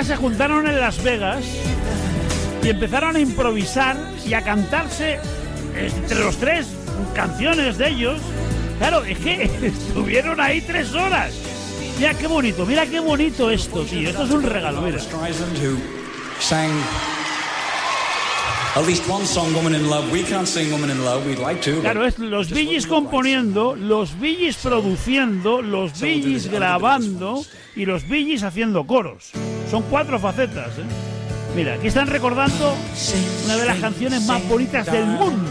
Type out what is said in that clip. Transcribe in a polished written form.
día se juntaron en Las Vegas y empezaron a improvisar y a cantarse entre los tres canciones de ellos. Claro, es que estuvieron ahí 3 horas. Mira qué bonito esto, tío. Esto es un regalo, mira. At least one song, Woman in Love. We can't sing Woman in Love, we'd like to. Claro, es los Bee Gees componiendo, los Bee Gees produciendo, los Bee Gees grabando y los Bee Gees haciendo coros. Son 4 facetas, ¿eh? Mira, aquí están recordando una de las canciones más bonitas del mundo.